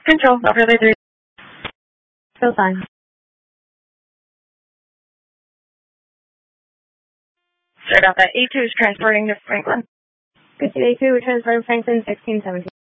Control, Overlay 3. Still fine. Sorry about that. A2 is transporting to Franklin. Good A2, we're transferring Franklin 1617.